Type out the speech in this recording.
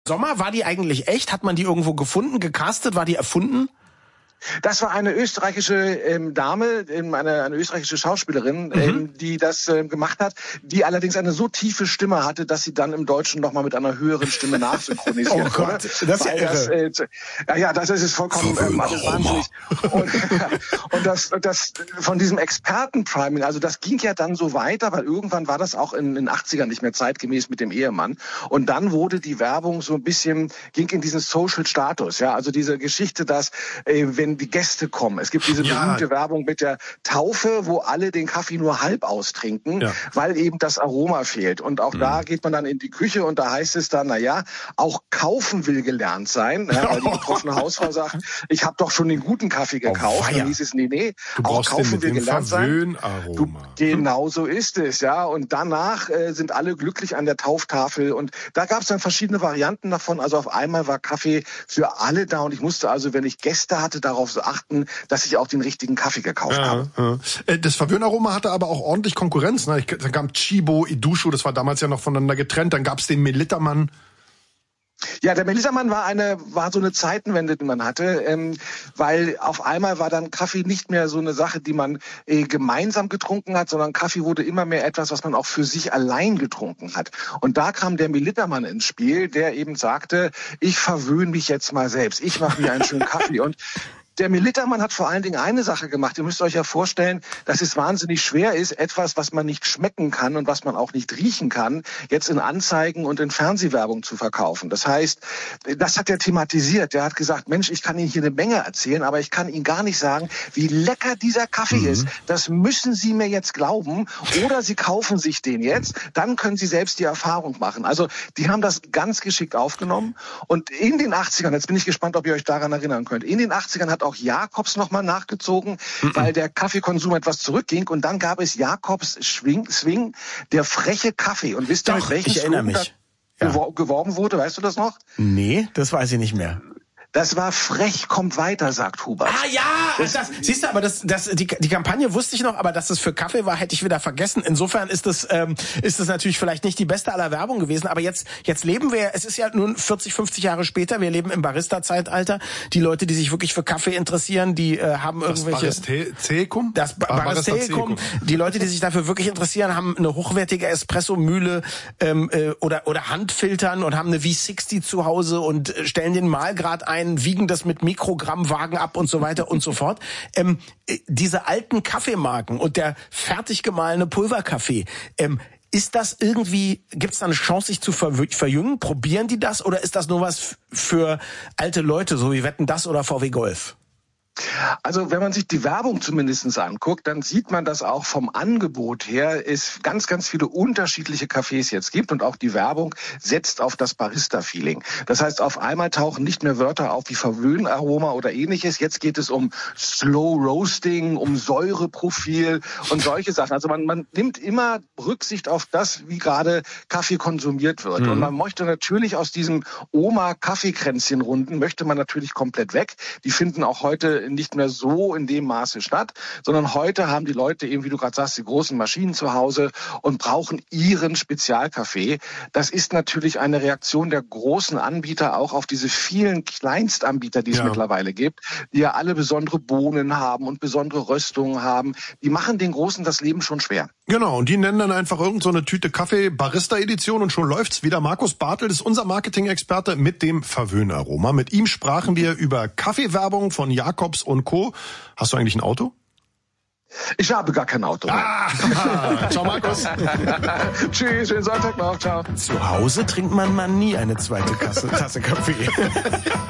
Sommer, war die eigentlich echt? Hat man die irgendwo gefunden, gecastet? War die erfunden? Das war eine österreichische Dame, eine österreichische Schauspielerin, die das gemacht hat, die allerdings eine so tiefe Stimme hatte, dass sie dann im Deutschen nochmal mit einer höheren Stimme nachsynchronisiert wurde. Oh Gott, das ist ja irre. Das ist vollkommen alles wahnsinnig. Und das von diesem Expertenpriming, also das ging ja dann so weiter, weil irgendwann war das auch in den 80ern nicht mehr zeitgemäß mit dem Ehemann. Und dann wurde die Werbung so ein bisschen, ging in diesen Social Status, ja, also diese Geschichte, dass wenn die Gäste kommen. Es gibt diese berühmte Werbung mit der Taufe, wo alle den Kaffee nur halb austrinken, weil eben das Aroma fehlt. Und auch da geht man dann in die Küche und da heißt es dann, auch kaufen will gelernt sein, weil die betroffene Hausfrau sagt, ich habe doch schon den guten Kaffee gekauft. Und hieß es, nee, auch kaufen will gelernt sein. Genau so ist es, ja. Und danach sind alle glücklich an der Tauftafel. Und da gab es dann verschiedene Varianten davon. Also auf einmal war Kaffee für alle da und ich musste also, wenn ich Gäste hatte, darauf achten, dass ich auch den richtigen Kaffee gekauft habe. Das Verwöhnaroma hatte aber auch ordentlich Konkurrenz. Ne? Dann kam Chibo, Idusho, das war damals ja noch voneinander getrennt. Dann gab's den Melittermann. Ja, der Melittermann war so eine Zeitenwende, die man hatte, weil auf einmal war dann Kaffee nicht mehr so eine Sache, die man gemeinsam getrunken hat, sondern Kaffee wurde immer mehr etwas, was man auch für sich allein getrunken hat. Und da kam der Melittermann ins Spiel, der eben sagte, ich verwöhne mich jetzt mal selbst, ich mache mir einen schönen Kaffee. Und der Melittermann hat vor allen Dingen eine Sache gemacht. Ihr müsst euch ja vorstellen, dass es wahnsinnig schwer ist, etwas, was man nicht schmecken kann und was man auch nicht riechen kann, jetzt in Anzeigen und in Fernsehwerbung zu verkaufen. Das heißt, das hat er thematisiert. Der hat gesagt, Mensch, ich kann Ihnen hier eine Menge erzählen, aber ich kann Ihnen gar nicht sagen, wie lecker dieser Kaffee ist. Das müssen Sie mir jetzt glauben oder Sie kaufen sich den jetzt. Dann können Sie selbst die Erfahrung machen. Also die haben das ganz geschickt aufgenommen. Und in den 80ern, jetzt bin ich gespannt, ob ihr euch daran erinnern könnt, in den 80ern hat auch Jacobs nochmal nachgezogen, weil der Kaffeekonsum etwas zurückging. Und dann gab es Jacobs Swing, der freche Kaffee. Und wisst ihr, mit welchem Slogan geworben wurde? Weißt du das noch? Nee, das weiß ich nicht mehr. Das war frech, kommt weiter, sagt Hubert. Ah ja, siehst du, aber die Kampagne wusste ich noch, aber dass es für Kaffee war, hätte ich wieder vergessen. Insofern ist das natürlich vielleicht nicht die beste aller Werbung gewesen, aber jetzt leben wir, es ist ja nun 40, 50 Jahre später, wir leben im Barista-Zeitalter. Die Leute, die sich wirklich für Kaffee interessieren, die haben irgendwelche... Das Baristeikum. Die Leute, die sich dafür wirklich interessieren, haben eine hochwertige Espresso-Mühle oder Handfiltern und haben eine V60 zu Hause und stellen den Mahlgrad ein, wiegen das mit Mikrogrammwagen ab und so weiter und so fort. Diese alten Kaffeemarken und der fertig gemahlene Pulverkaffee, ist das irgendwie, gibt es da eine Chance, sich zu verjüngen? Probieren die das oder ist das nur was für alte Leute, so wie Wetten, das oder VW Golf? Also wenn man sich die Werbung zumindest anguckt, dann sieht man, dass auch vom Angebot her es ganz, ganz viele unterschiedliche Cafés jetzt gibt und auch die Werbung setzt auf das Barista-Feeling. Das heißt, auf einmal tauchen nicht mehr Wörter auf wie Verwöhnaroma oder ähnliches. Jetzt geht es um Slow Roasting, um Säureprofil und solche Sachen. Also man nimmt immer Rücksicht auf das, wie gerade Kaffee konsumiert wird. Und man möchte natürlich aus diesem Oma-Kaffeekränzchen-Runden möchte man natürlich komplett weg. Die finden auch heute nicht mehr so in dem Maße statt, sondern heute haben die Leute eben, wie du gerade sagst, die großen Maschinen zu Hause und brauchen ihren Spezialkaffee. Das ist natürlich eine Reaktion der großen Anbieter auch auf diese vielen Kleinstanbieter, die es mittlerweile gibt, die ja alle besondere Bohnen haben und besondere Röstungen haben. Die machen den Großen das Leben schon schwer. Genau, und die nennen dann einfach irgend so eine Tüte Kaffee Barista-Edition und schon läuft's wieder. Markus Bartel ist unser Marketing-Experte mit dem Verwöhnaroma. Mit ihm sprachen wir über Kaffeewerbung von Jacobs und Co. Hast du eigentlich ein Auto? Ich habe gar kein Auto. Ciao Markus. Tschüss, schönen Sonntag noch. Ciao. Zu Hause trinkt man nie eine zweite Tasse Kaffee.